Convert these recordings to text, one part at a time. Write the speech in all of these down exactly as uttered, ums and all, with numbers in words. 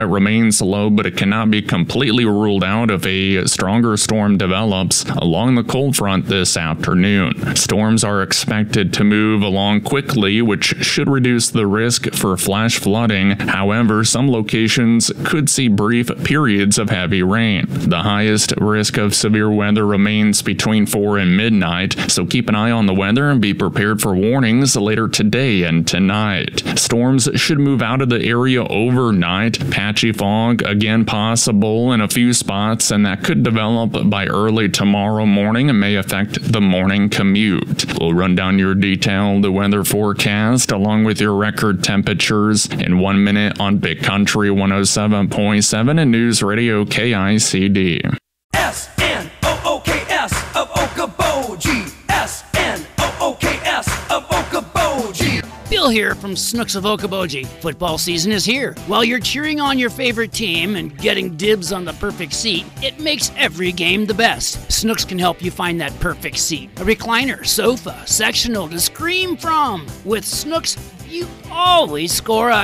It remains low, but it cannot be completely ruled out if a stronger storm develops along the cold front this afternoon. Storms are expected to move along quickly, which should reduce the risk for flash flooding. However, some locations could see brief periods of heavy rain. The highest risk of severe weather remains between four and midnight, so keep an eye on the weather and be prepared for warnings later today and tonight. Storms should move out of the area overnight. Patchy fog again possible in a few spots, and that could develop by early tomorrow morning and may affect the morning commute. We'll run down your detailed weather forecast along with your record temperatures in one minute on Big Country one oh seven point seven and News Radio K I C D. S N O O K S of Okoboji. S N O O K S of Okoboji. Bill here from Snooks of Okoboji. Football season is here. While you're cheering on your favorite team and getting dibs on the perfect seat, it makes every game the best. Snooks can help you find that perfect seat. A recliner, sofa, sectional to scream from. With Snooks, you always score a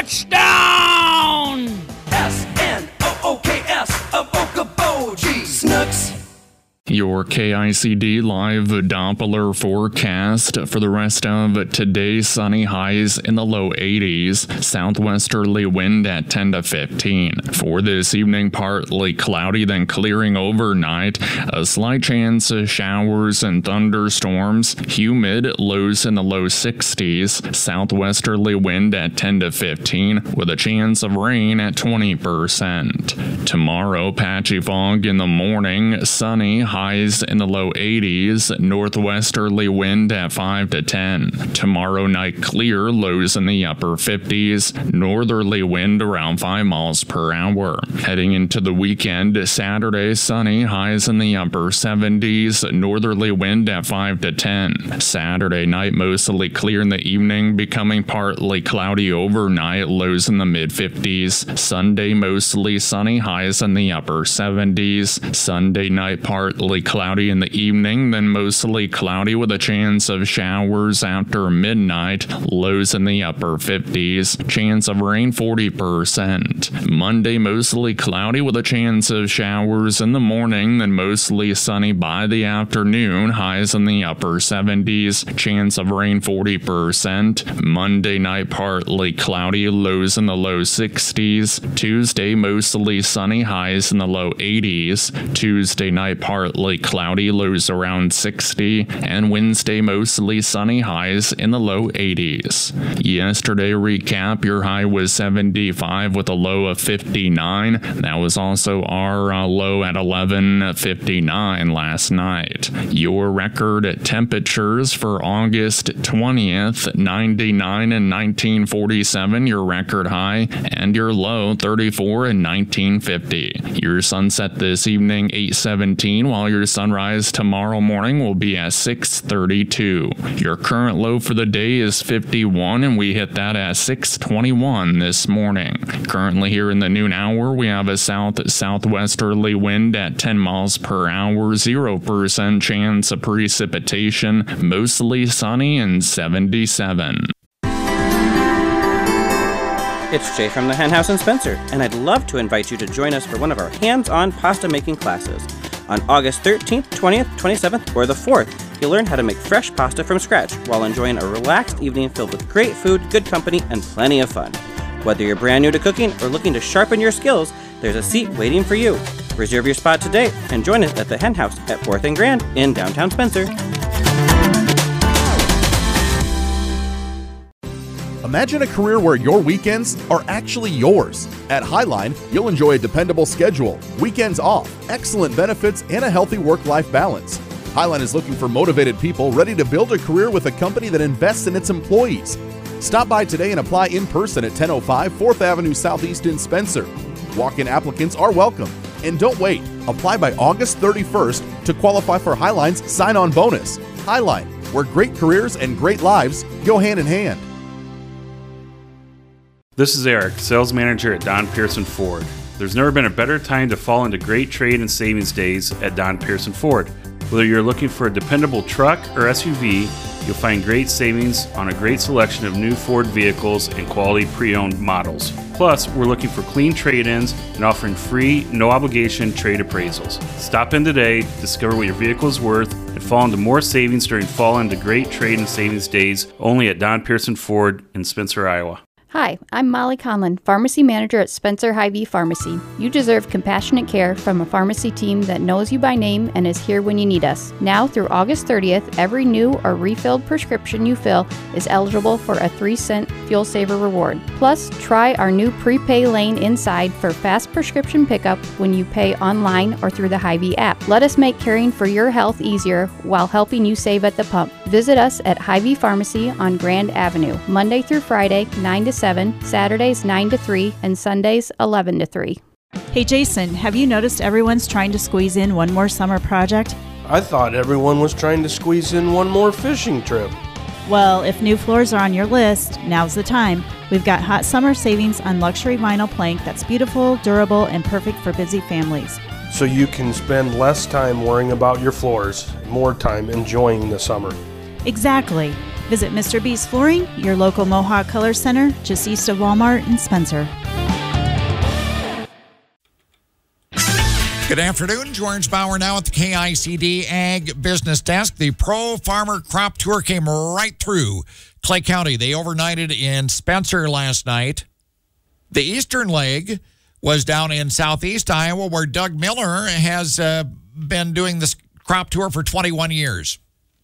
touchdown! S N O O K S of Okoboji. Snooks. Your K I C D live Doppler forecast for the rest of today: sunny, highs in the low eighties, southwesterly wind at ten to fifteen. For this evening, partly cloudy, then clearing overnight, a slight chance of showers and thunderstorms, humid, lows in the low sixties, southwesterly wind at ten to fifteen, with a chance of rain at twenty percent. Tomorrow, patchy fog in the morning, sunny, highs in the low eighties, northwesterly wind at five to ten. Tomorrow night clear, lows in the upper fifties, northerly wind around five miles per hour. Heading into the weekend, Saturday sunny, highs in the upper seventies, northerly wind at five to ten. Saturday night mostly clear in the evening, becoming partly cloudy overnight, lows in the mid fifties. Sunday mostly sunny, highs in the upper seventies. Sunday night partly cloudy in the evening, then mostly cloudy with a chance of showers after midnight, lows in the upper fifties, chance of rain forty percent. Monday mostly cloudy with a chance of showers in the morning, then mostly sunny by the afternoon, highs in the upper seventies, chance of rain forty percent. Monday night partly cloudy, lows in the low sixties. Tuesday mostly sunny, highs in the low eighties. Tuesday night partly cloudy, lows around sixty, and Wednesday mostly sunny, highs in the low eighties. Yesterday recap, your high was seventy-five with a low of fifty-nine. That was also our uh, low at eleven fifty-nine last night. Your record temperatures for August twentieth, ninety-nine and nineteen forty-seven, your record high, and your low thirty-four and nineteen fifty. Your sunset this evening eight seventeen, while your sunrise tomorrow morning will be at six thirty-two. Your current low for the day is fifty-one, and we hit that at six twenty-one this morning. Currently here in the noon hour, we have a south-southwesterly wind at ten miles per hour, zero percent chance of precipitation, mostly sunny, and seventy-seven. It's Jay from the Hen House in Spencer, and I'd love to invite you to join us for one of our hands-on pasta making classes. On August thirteenth, twentieth, twenty-seventh, or the fourth, you'll learn how to make fresh pasta from scratch while enjoying a relaxed evening filled with great food, good company, and plenty of fun. Whether you're brand new to cooking or looking to sharpen your skills, there's a seat waiting for you. Reserve your spot today and join us at the Hen House at fourth and Grand in downtown Spencer. Imagine a career where your weekends are actually yours. At Highline, you'll enjoy a dependable schedule, weekends off, excellent benefits, and a healthy work-life balance. Highline is looking for motivated people ready to build a career with a company that invests in its employees. Stop by today and apply in person at ten oh five fourth Avenue Southeast in Spencer. Walk-in applicants are welcome. And don't wait. Apply by August thirty-first to qualify for Highline's sign-on bonus. Highline, where great careers and great lives go hand in hand. This is Eric, sales manager at Don Pearson Ford. There's never been a better time to fall into great trade and savings days at Don Pearson Ford. Whether you're looking for a dependable truck or S U V, You'll find great savings on a great selection of new Ford vehicles and quality pre-owned models. Plus, we're looking for clean trade-ins and offering free, no-obligation trade appraisals. Stop in today, discover what your vehicle is worth, and fall into more savings during fall into great trade and savings days only at Don Pearson Ford in Spencer, Iowa. Hi, I'm Molly Conlon, Pharmacy Manager at Spencer Hy-Vee Pharmacy. You deserve compassionate care from a pharmacy team that knows you by name and is here when you need us. Now through August thirtieth, every new or refilled prescription you fill is eligible for a three cent Fuel Saver reward. Plus, try our new prepay lane inside for fast prescription pickup when you pay online or through the Hy-Vee app. Let us make caring for your health easier while helping you save at the pump. Visit us at Hy-Vee Pharmacy on Grand Avenue, Monday through Friday, nine to seven, Saturdays nine to three, and Sundays eleven to three. Hey Jason, have you noticed everyone's trying to squeeze in one more summer project? I thought everyone was trying to squeeze in one more fishing trip. Well, if new floors are on your list, now's the time. We've got hot summer savings on luxury vinyl plank that's beautiful, durable, and perfect for busy families. So you can spend less time worrying about your floors, more time enjoying the summer. Exactly. Visit Mister B's Flooring, your local Mohawk Color Center, just east of Walmart in Spencer. Good afternoon. George Bauer now at the K I C D Ag Business Desk. The Pro Farmer Crop Tour came right through Clay County. They overnighted in Spencer last night. The eastern leg was down in southeast Iowa, where Doug Miller has uh, been doing this crop tour for twenty-one years.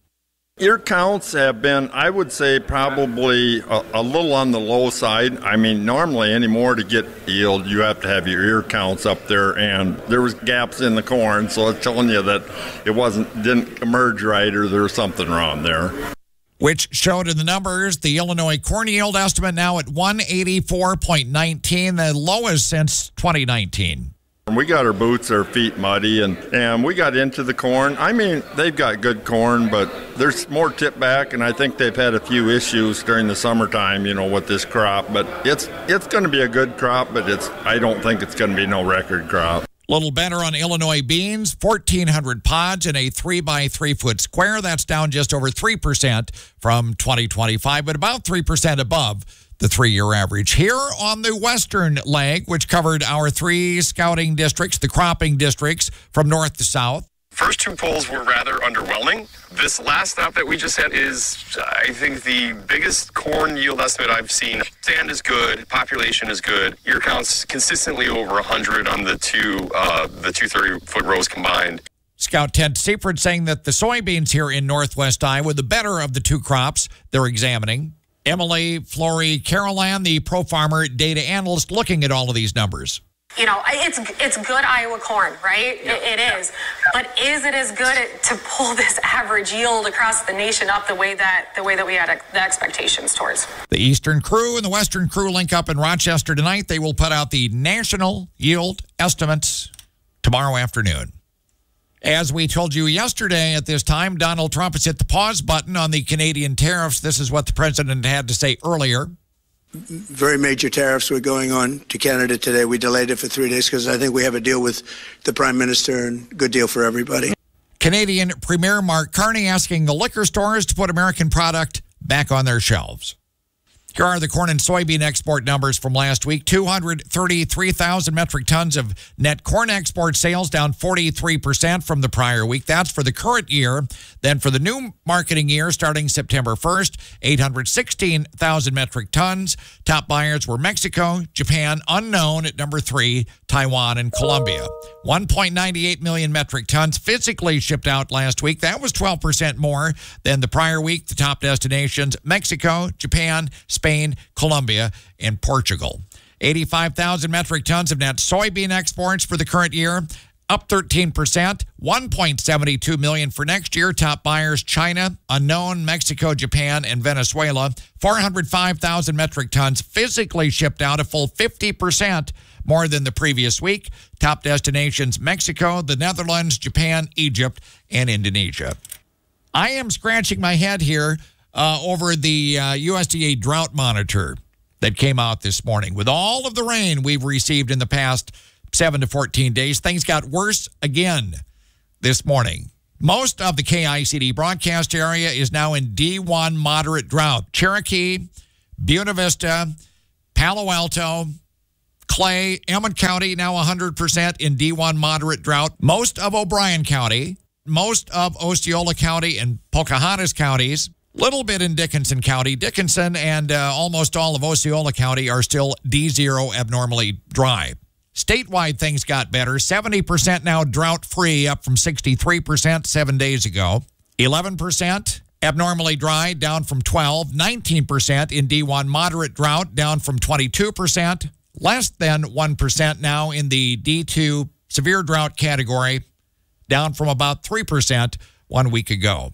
Ear counts have been, I would say, probably a, a little on the low side. I mean, normally anymore to get yield, you have to have your ear counts up there, and there was gaps in the corn, so it's telling you that it wasn't didn't emerge right, or there was something wrong there. Which showed in the numbers, the Illinois corn yield estimate now at one eighty-four point one nine, the lowest since twenty nineteen. We got our boots, our feet muddy, and, and we got into the corn. I mean, they've got good corn, but there's more tip back, and I think they've had a few issues during the summertime, you know, with this crop. But it's it's going to be a good crop, but it's I don't think it's going to be no record crop. Little better on Illinois beans, fourteen hundred pods in a three by three foot square. That's down just over three percent from twenty twenty-five, but about three percent above the three-year average. Here on the western leg, which covered our three scouting districts, the cropping districts from north to south. First two polls were rather underwhelming. This last stop that we just had is, I think, the biggest corn yield estimate I've seen. Stand is good, population is good. Ear counts consistently over one hundred on the two uh, the two thirty-foot rows combined. Scout Ted Seifert saying that the soybeans here in northwest Iowa, the better of the two crops they're examining. Emily Flory Carolan, the Pro Farmer data analyst, looking at all of these numbers. You know, it's it's good Iowa corn, right? Yep. It, it is. But is it as good to pull this average yield across the nation up the way that the way that we had the expectations towards? The Eastern Crew and the Western Crew link up in Rochester tonight. They will put out the national yield estimates tomorrow afternoon. As we told you yesterday at this time, Donald Trump has hit the pause button on the Canadian tariffs. This is what the president had to say earlier. Very major tariffs were going on to Canada today. We delayed it for three days because I think we have a deal with the Prime Minister, and good deal for everybody. Canadian Premier Mark Carney asking the liquor stores to put American product back on their shelves. Here are the corn and soybean export numbers from last week. two hundred thirty-three thousand metric tons of net corn export sales, down forty-three percent from the prior week. That's for the current year. Then for the new marketing year, starting September first, eight hundred sixteen thousand metric tons. Top buyers were Mexico, Japan, unknown at number three, Taiwan, and Colombia. one point nine eight million metric tons physically shipped out last week. That was twelve percent more than the prior week. The top destinations, Mexico, Japan, Spain, Colombia, and Portugal. eighty-five thousand metric tons of net soybean exports for the current year, up thirteen percent. one point seven two million for next year. Top buyers, China, unknown, Mexico, Japan, and Venezuela. four hundred five thousand metric tons physically shipped out, a full fifty percent more than the previous week. Top destinations, Mexico, the Netherlands, Japan, Egypt, and Indonesia. I am scratching my head here uh, over the uh, U S D A drought monitor that came out this morning. With all of the rain we've received in the past seven to fourteen days, things got worse again this morning. Most of the K I C D broadcast area is now in D one moderate drought. Cherokee, Buena Vista, Palo Alto, Clay, Emmett County now one hundred percent in D one moderate drought. Most of O'Brien County, most of Osceola County and Pocahontas counties, little bit in Dickinson County. Dickinson and uh, almost all of Osceola County are still D zero abnormally dry. Statewide, things got better. seventy percent now drought-free, up from sixty-three percent seven days ago. eleven percent abnormally dry, down from twelve. nineteen percent in D one moderate drought, down from twenty-two percent. Less than one percent now in the D two severe drought category, down from about three percent one week ago.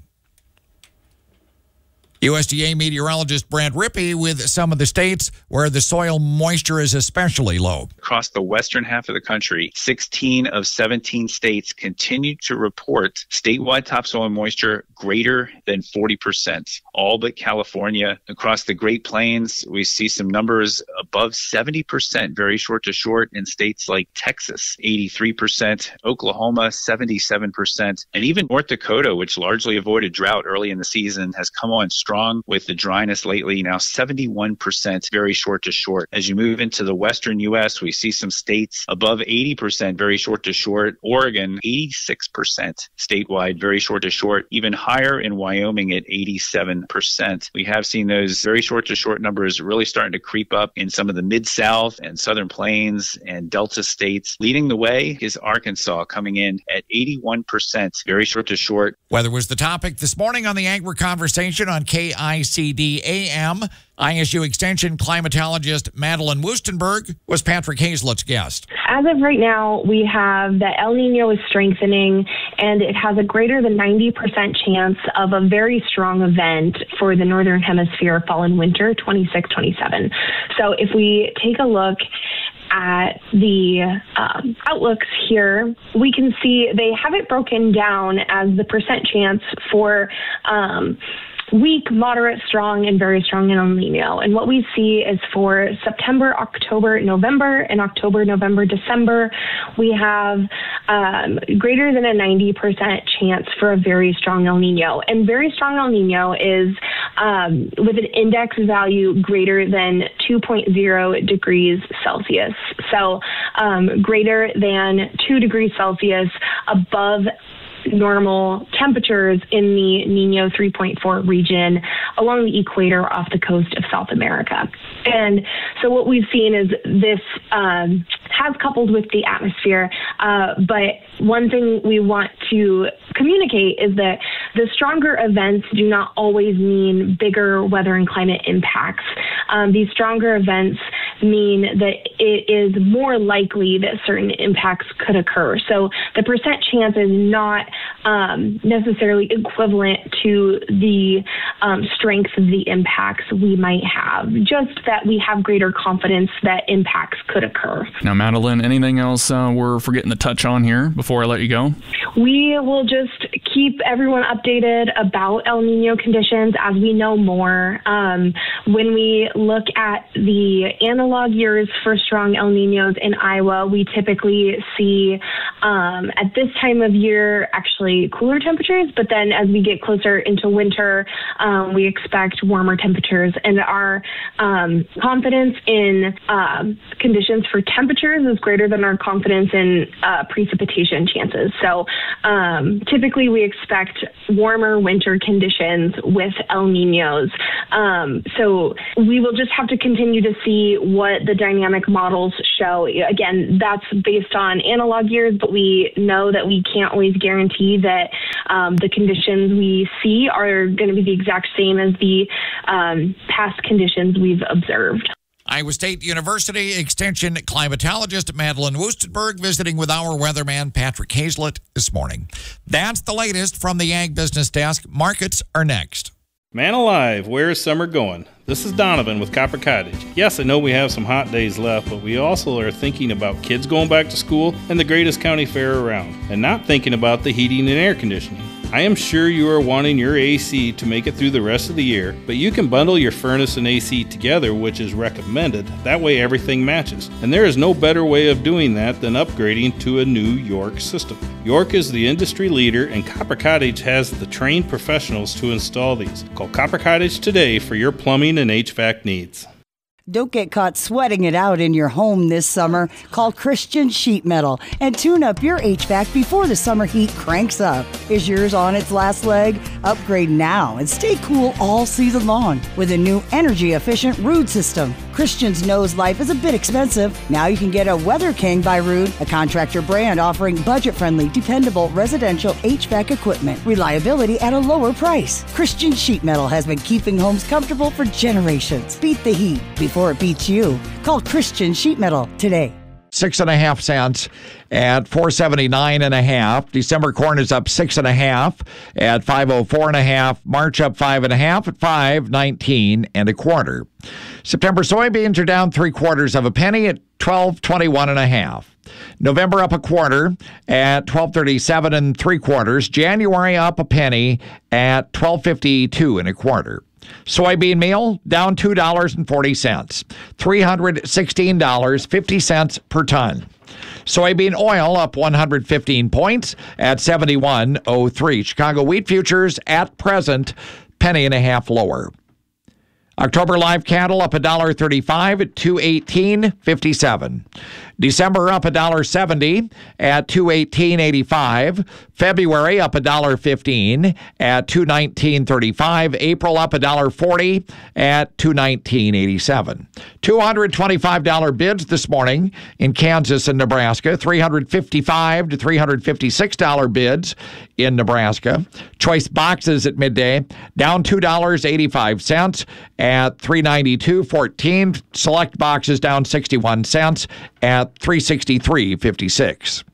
U S D A meteorologist Brent Rippey with some of the states where the soil moisture is especially low. Across the western half of the country, sixteen of seventeen states continue to report statewide topsoil moisture greater than forty percent. All but California. Across the Great Plains, we see some numbers above seventy percent, very short to short, in states like Texas, eighty-three percent, Oklahoma, seventy-seven percent, and even North Dakota, which largely avoided drought early in the season, has come on strong with the dryness lately, now seventy-one percent, very short to short. As you move into the western U S, we see some states above eighty percent, very short to short. Oregon, eighty-six percent statewide, very short to short. Even higher in Wyoming at eighty-seven percent. We have seen those very short to short numbers really starting to creep up in some of the Mid-South and Southern Plains and Delta states. Leading the way is Arkansas, coming in at eighty-one percent, very short to short. Weather was the topic this morning on the Agri Conversation on K I C D A M. I S U Extension climatologist Madeline Wustenberg was Patrick Hazlett's guest. As of right now, we have that El Nino is strengthening, and it has a greater than ninety percent chance of a very strong event for the Northern Hemisphere fall and winter twenty-six twenty-seven. So if we take a look at the um, outlooks here, we can see they have it broken down as the percent chance for um, weak, moderate, strong, and very strong in El Nino. And what we see is for September, October, November, and October, November, December, we have um, greater than a ninety percent chance for a very strong El Nino. And very strong El Nino is um, with an index value greater than two point zero degrees Celsius. So um, greater than two degrees Celsius above normal temperatures in the Nino three point four region along the equator off the coast of South America. And so what we've seen is this um, has coupled with the atmosphere, uh, but one thing we want to communicate is that the stronger events do not always mean bigger weather and climate impacts. Um, these stronger events mean that it is more likely that certain impacts could occur. So the percent chance is not um, necessarily equivalent to the um, strength of the impacts we might have, just that we have greater confidence that impacts could occur. Now, Madeline, anything else uh, we're forgetting to touch on here before I let you go? We will just keep everyone updated about El Nino conditions as we know more. Um, when we look at the analog years for strong El Ninos in Iowa, we typically see um, at this time of year actually cooler temperatures, but then as we get closer into winter, um, we expect warmer temperatures, and our um, confidence in uh, conditions for temperatures is greater than our confidence in uh, precipitation chances. So um, typically we expect warmer winter conditions with El Ninos. Um, so we will just have to continue to see what the dynamic models show. Again, that's based on analog years, but we know that we can't always guarantee that um, the conditions we see are going to be the exact same as the um, past conditions we've observed. Iowa State University Extension climatologist Madeline Wustenberg visiting with our weatherman Patrick Hazlett this morning. That's the latest from the Ag Business Desk. Markets are next. Man alive, where is summer going? This is Donovan with Copper Cottage. Yes, I know we have some hot days left, but we also are thinking about kids going back to school and the greatest county fair around, and not thinking about the heating and air conditioning. I am sure you are wanting your A C to make it through the rest of the year, but you can bundle your furnace and A C together, which is recommended. That way everything matches. And there is no better way of doing that than upgrading to a new York system. York is the industry leader, and Copper Cottage has the trained professionals to install these. Call Copper Cottage today for your plumbing and H V A C needs. Don't get caught sweating it out in your home this summer. Call Christian Sheet Metal and tune up your H V A C before the summer heat cranks up. Is yours on its last leg? Upgrade now and stay cool all season long with a new energy-efficient Ruud system. Christians knows life is a bit expensive. Now you can get a Weather King by Ruud, a contractor brand offering budget-friendly, dependable residential H V A C equipment. Reliability at a lower price. Christian Sheet Metal has been keeping homes comfortable for generations. Beat the heat before it beats you. Call Christian Sheet Metal today. Six and a half cents at four seventy-nine and a half. December corn is up six and a half at five oh four and a half. March up five and a half at five nineteen and a quarter. September soybeans are down three quarters of a penny at twelve twenty-one and a half. November up a quarter at twelve thirty-seven and three quarters. January up a penny at twelve fifty-two and a quarter. Soybean meal down two dollars and forty cents, three hundred sixteen dollars and fifty cents per ton. Soybean oil up one hundred fifteen points at seventy-one oh three. Chicago wheat futures at present penny and a half lower. October live cattle up one dollar thirty-five at two eighteen fifty-seven. December up one dollar seventy at two eighteen eighty-five. February up one dollar fifteen at two nineteen thirty-five. April up one dollar forty at two nineteen eighty-seven. two hundred twenty-five dollars bids this morning in Kansas and Nebraska. three hundred fifty-five to three hundred fifty-six dollars bids in Nebraska. Choice boxes at midday down two dollars and eighty-five cents at three ninety-two fourteen. Select boxes down sixty-one cents at three sixty-three fifty-six.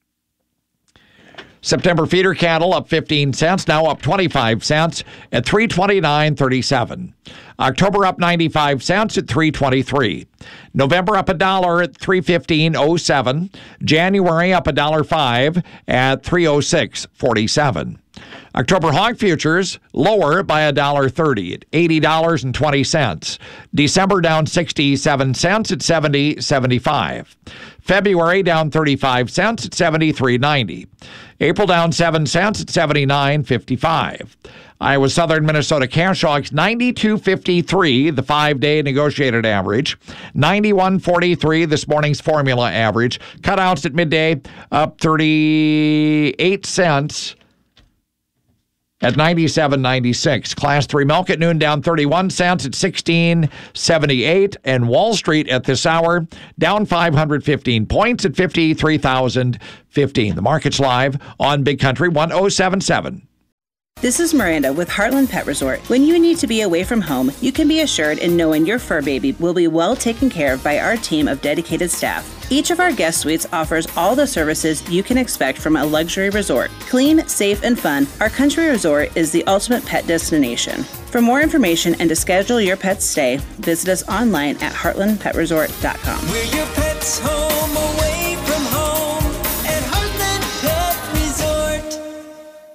September feeder cattle up fifteen cents, now up twenty-five cents at three twenty-nine thirty-seven. October up ninety-five cents at three twenty-three. November up a dollar at three fifteen oh seven. January up a dollar five at three oh six forty-seven. October hog futures lower by a dollar thirty at eighty dollars and twenty cents. December down sixty-seven cents at seventy seventy-five. February down thirty-five cents at seventy-three ninety. April down seven cents at seventy-nine fifty-five. Iowa Southern Minnesota cash hogs ninety-two fifty-three, the five-day negotiated average. ninety-one forty-three, this morning's formula average. Cutouts at midday up thirty-eight cents at ninety-seven ninety-six. Class three milk at noon down thirty-one cents at sixteen seventy-eight. And Wall Street at this hour down five hundred fifteen points at fifty-three thousand fifteen. The market's live on Big Country one oh seven point seven. This is Miranda with Heartland Pet Resort. When you need to be away from home, you can be assured in knowing your fur baby will be well taken care of by our team of dedicated staff. Each of our guest suites offers all the services you can expect from a luxury resort. Clean, safe, and fun, our country resort is the ultimate pet destination. For more information and to schedule your pet's stay, visit us online at heartland pet resort dot com. We're your pet's home away from home at Heartland Pet Resort.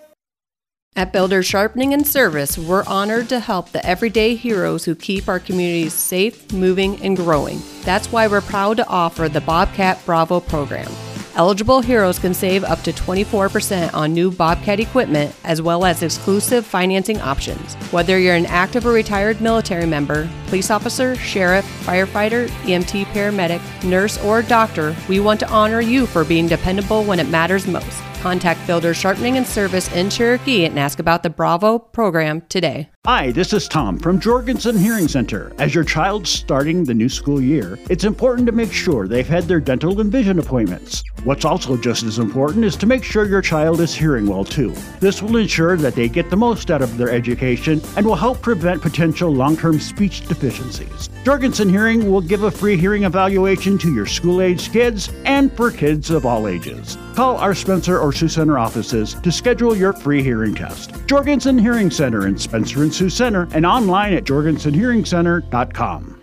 At Builder Sharpening and Service, we're honored to help the everyday heroes who keep our communities safe, moving, and growing. That's why we're proud to offer the Bobcat Bravo program. Eligible heroes can save up to twenty-four percent on new Bobcat equipment, as well as exclusive financing options. Whether you're an active or retired military member, police officer, sheriff, firefighter, E M T paramedic, nurse, or doctor, we want to honor you for being dependable when it matters most. Contact Builder Sharpening and Service in Cherokee and ask about the Bravo program today. Hi, this is Tom from Jorgensen Hearing Center. As your child's starting the new school year, it's important to make sure they've had their dental and vision appointments. What's also just as important is to make sure your child is hearing well too. This will ensure that they get the most out of their education and will help prevent potential long-term speech deficiencies. Jorgensen Hearing will give a free hearing evaluation to your school-aged kids and for kids of all ages. Call our Spencer or Sioux Center offices to schedule your free hearing test. Jorgensen Hearing Center in Spencer and Sioux Center and online at jorgensen hearing center dot com.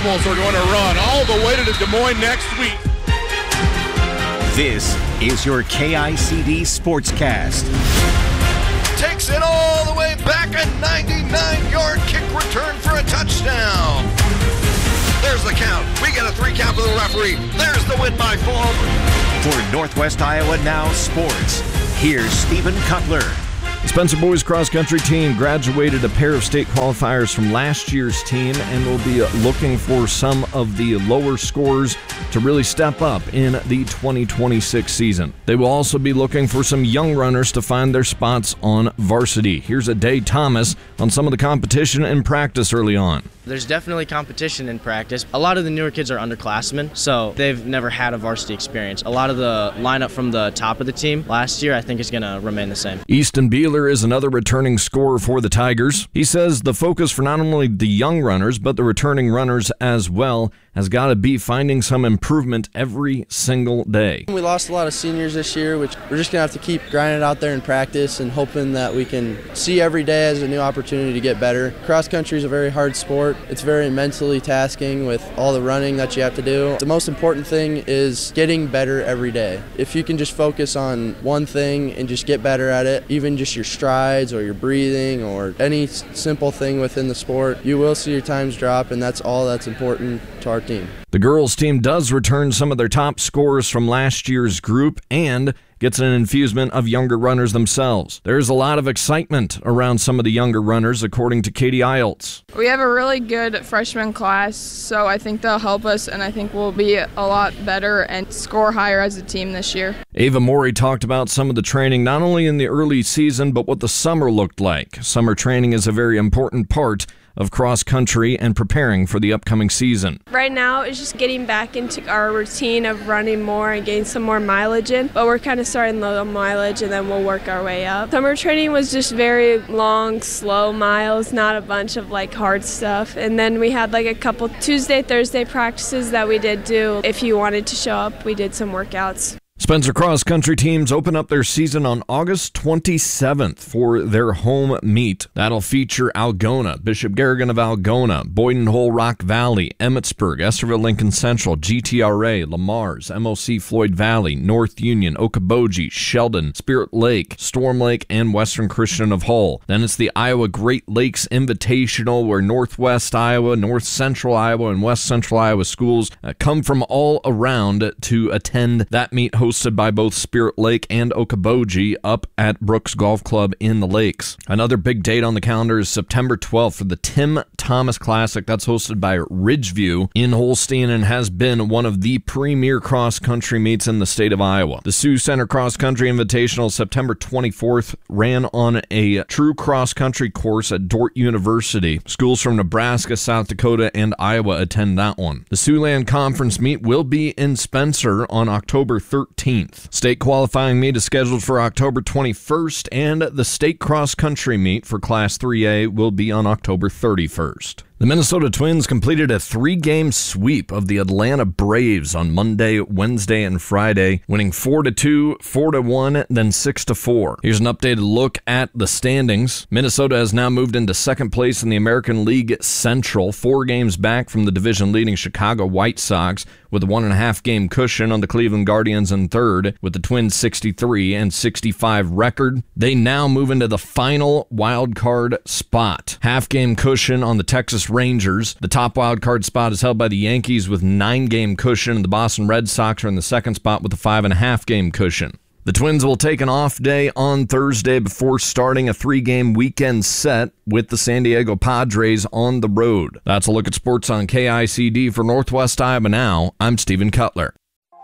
Rebels are going to run all the way to Des Moines next week. This is your K I C D Sportscast. Takes it all the way back, a ninety-nine-yard kick return for a touchdown. There's the count. We get a three count for the referee. There's the win by four. For Northwest Iowa Now Sports, here's Stephen Cutler. The Spencer boys cross country team graduated a pair of state qualifiers from last year's team and will be looking for some of the lower scorers to really step up in the twenty twenty-six season. They will also be looking for some young runners to find their spots on varsity. Here's Adae Thomas on some of the competition and practice early on. There's definitely competition in practice. A lot of the newer kids are underclassmen, so they've never had a varsity experience. A lot of the lineup from the top of the team last year, I think, is going to remain the same. Easton Beeler is another returning scorer for the Tigers. He says the focus for not only the young runners, but the returning runners as well, has got to be finding some improvement every single day. We lost a lot of seniors this year, which we're just going to have to keep grinding out there in practice and hoping that we can see every day as a new opportunity to get better. Cross country is a very hard sport. It's very mentally tasking with all the running that you have to do. The most important thing is getting better every day. If you can just focus on one thing and just get better at it, even just your strides or your breathing or any simple thing within the sport, you will see your times drop, and that's all that's important to our team. The girls' team does return some of their top scorers from last year's group and gets an infusement of younger runners themselves. There's a lot of excitement around some of the younger runners, according to Katie Ielts. We have a really good freshman class, so I think they'll help us, and I think we'll be a lot better and score higher as a team this year. Ava Morey talked about some of the training, not only in the early season, but what the summer looked like. Summer training is a very important part of cross country and preparing for the upcoming season. Right now it's just getting back into our routine of running more and getting some more mileage in, but we're kind of starting low mileage and then we'll work our way up. Summer training was just very long, slow miles, not a bunch of like hard stuff. And then we had like a couple Tuesday, Thursday practices that we did do. If you wanted to show up, we did some workouts. Spencer cross country teams open up their season on August twenty-seventh for their home meet. That'll feature Algona, Bishop Garrigan of Algona, Boyden Hole Rock Valley, Emmitsburg, Estherville Lincoln Central, G T R A, Lamar's, M O C Floyd Valley, North Union, Okoboji, Sheldon, Spirit Lake, Storm Lake, and Western Christian of Hull. Then it's the Iowa Great Lakes Invitational, where Northwest Iowa, North Central Iowa, and West Central Iowa schools uh, come from all around to attend that meet hosted by both Spirit Lake and Okoboji up at Brooks Golf Club in the Lakes. Another big date on the calendar is September twelfth for the Tim Thomas Classic. That's hosted by Ridgeview in Holstein and has been one of the premier cross-country meets in the state of Iowa. The Sioux Center Cross Country Invitational September twenty-fourth ran on a true cross-country course at Dordt University. Schools from Nebraska, South Dakota, and Iowa attend that one. The Siouxland Conference meet will be in Spencer on October thirteenth. State qualifying meet is scheduled for October twenty-first, and the state cross-country meet for Class three A will be on October thirty-first. The Minnesota Twins completed a three-game sweep of the Atlanta Braves on Monday, Wednesday, and Friday, winning four to two, four to one, then six to four. Here's an updated look at the standings. Minnesota has now moved into second place in the American League Central, four games back from the division-leading Chicago White Sox, with a one-and-a-half game cushion on the Cleveland Guardians in third, with the Twins' sixty-three and sixty-five record. They now move into the final wild card spot. Half-game cushion on the Texas Rangers. The top wild card spot is held by the Yankees with nine-game cushion, and the Boston Red Sox are in the second spot with a five-and-a-half game cushion. The Twins will take an off day on Thursday before starting a three-game weekend set with the San Diego Padres on the road. That's a look at sports on K I C D. For Northwest Iowa Now, I'm Stephen Cutler.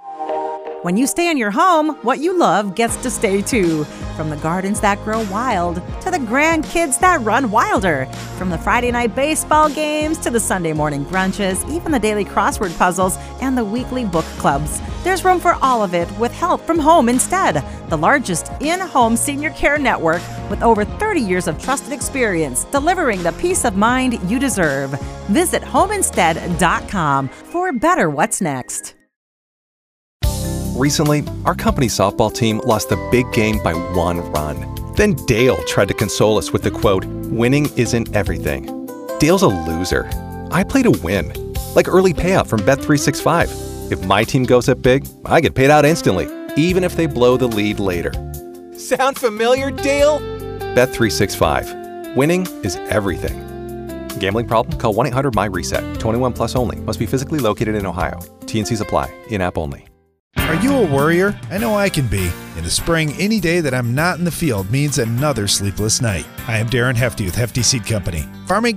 When you stay in your home, what you love gets to stay too. From the gardens that grow wild to the grandkids that run wilder. From the Friday night baseball games to the Sunday morning brunches, even the daily crossword puzzles and the weekly book clubs. There's room for all of it with help from Home Instead, the largest in-home senior care network with over thirty years of trusted experience delivering the peace of mind you deserve. Visit home instead dot com for better what's next. Recently, our company softball team lost the big game by one run. Then Dale tried to console us with the quote, "Winning isn't everything." Dale's a loser. I play to win. like early payout from Bet three sixty-five. If my team goes up big, I get paid out instantly, even if they blow the lead later. Sound familiar, Dale? Bet three sixty-five. Winning is everything. Gambling problem? Call one eight hundred M Y reset. twenty-one plus only. Must be physically located in Ohio. T and Cs apply. In-app only. Are you a worrier? I know I can be. In the spring, any day that I'm not in the field means another sleepless night. I am Darren Hefty with Hefty Seed Company. Farming